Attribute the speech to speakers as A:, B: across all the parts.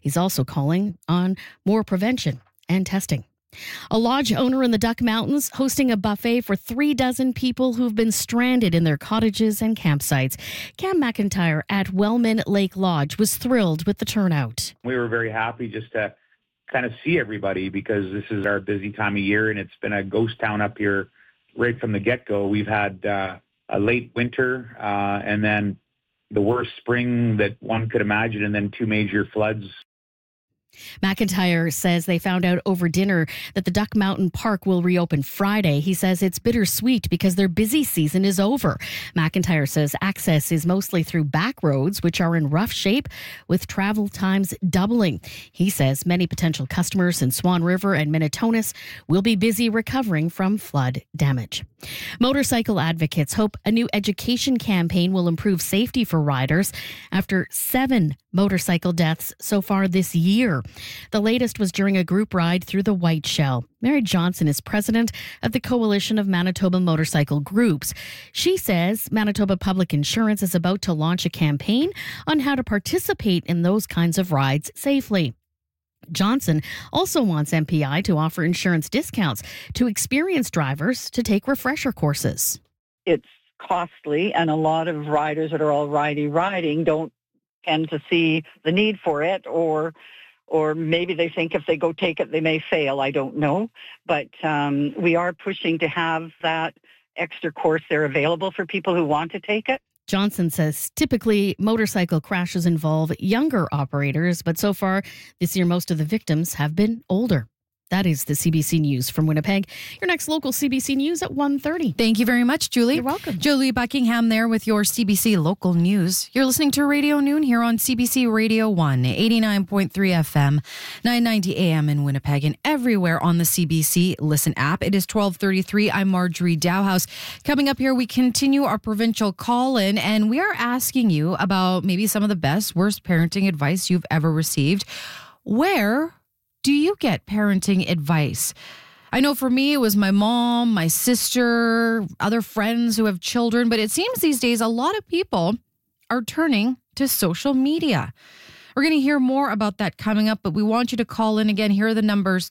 A: He's also calling on more prevention and testing. A lodge owner in the Duck Mountains hosting a buffet for 36 people who've been stranded in their cottages and campsites. Cam McIntyre at Wellman Lake Lodge was thrilled with the turnout.
B: We were very happy just to kind of see everybody because this is our busy time of year and it's been a ghost town up here right from the get-go. We've had a late winter and then the worst spring that one could imagine and then 2 major floods.
A: McIntyre says they found out over dinner that the Duck Mountain Park will reopen Friday. He says it's bittersweet because their busy season is over. McIntyre says access is mostly through back roads, which are in rough shape, with travel times doubling. He says many potential customers in Swan River and Minitonas will be busy recovering from flood damage. Motorcycle advocates hope a new education campaign will improve safety for riders after 7 motorcycle deaths so far this year. The latest was during a group ride through the White Shell. Mary Johnson is president of the Coalition of Manitoba Motorcycle Groups. She says Manitoba Public Insurance is about to launch a campaign on how to participate in those kinds of rides safely. Johnson also wants MPI to offer insurance discounts to experienced drivers to take refresher courses.
C: It's costly, and a lot of riders that are already riding don't tend to see the need for it, or maybe they think if they go take it, they may fail. I don't know. But we are pushing to have that extra course there available for people who want to take it.
A: Johnson says typically motorcycle crashes involve younger operators, but so far this year most of the victims have been older. That is the CBC News from Winnipeg. Your next local CBC News at 1:30.
D: Thank you very much, Julie.
A: You're welcome.
D: Julie Buckingham there with your CBC Local News. You're listening to Radio Noon here on CBC Radio 1, 89.3 FM, 990 AM in Winnipeg, and everywhere on the CBC Listen app. It is 12:33. I'm Marjorie Dowhouse. Coming up here, we continue our provincial call-in, and we are asking you about maybe some of the best, worst parenting advice you've ever received. Where do you get parenting advice? I know for me, it was my mom, my sister, other friends who have children, but it seems these days a lot of people are turning to social media. We're going to hear more about that coming up, but we want you to call in again. Here are the numbers: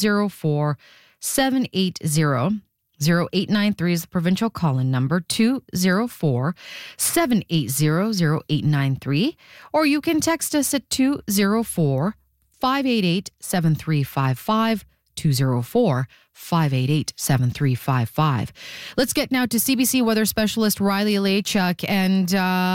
D: 204-780-0893 is the provincial call-in number, 204-780-0893, or you can text us at 204-588-7355, 204-588-7355. Let's get now to CBC weather specialist Riley Lachuk, and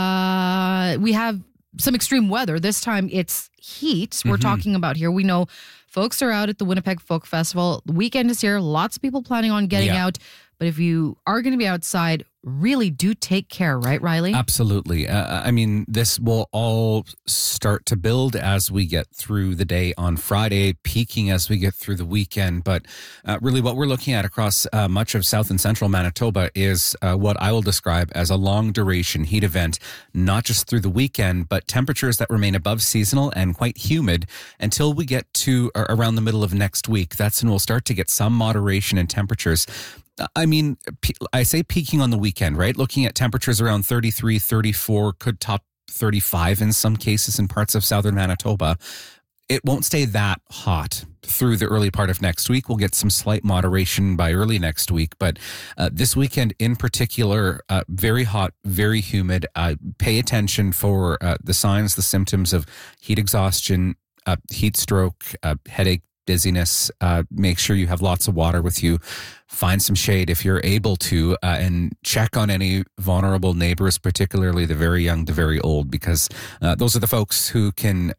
D: we have some extreme weather. This time it's heat we're talking about here. We know folks are out at the Winnipeg Folk Festival. The weekend is here. Lots of people planning on getting out. But if you are going to be outside, really do take care, right, Riley?
E: Absolutely. I mean, this will all start to build as we get through the day on Friday, peaking as we get through the weekend. But really what we're looking at across much of south and central Manitoba is what I will describe as a long-duration heat event, not just through the weekend, but temperatures that remain above seasonal and quite humid until we get to around the middle of next week. That's when we'll start to get some moderation in temperatures. I mean, I say peaking on the weekend, right? Looking at temperatures around 33, 34, could top 35 in some cases in parts of southern Manitoba. It won't stay that hot through the early part of next week. We'll get some slight moderation by early next week. But this weekend in particular, very hot, very humid. Pay attention for the signs, the symptoms of heat exhaustion, heat stroke, headache, dizziness. Make sure you have lots of water with you. Find some shade if you're able to, and check on any vulnerable neighbors, particularly the very young, the very old, because those are the folks who can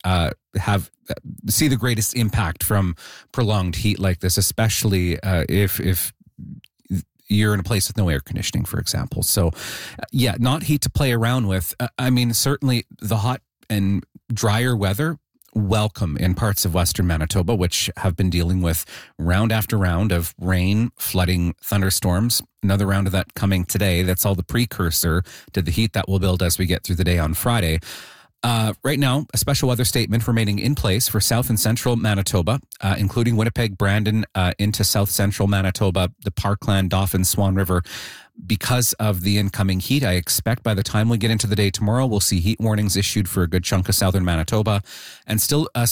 E: see the greatest impact from prolonged heat like this, especially if you're in a place with no air conditioning, for example. So, not heat to play around with. I mean, certainly the hot and drier weather, welcome in parts of western Manitoba, which have been dealing with round after round of rain, flooding, thunderstorms. Another round of that coming today. That's all the precursor to the heat that will build as we get through the day on Friday. Right now, a special weather statement remaining in place for south and central Manitoba, including Winnipeg, Brandon, into south central Manitoba, the Parkland, Dauphin, Swan River. Because of the incoming heat, I expect by the time we get into the day tomorrow, we'll see heat warnings issued for a good chunk of southern Manitoba, and still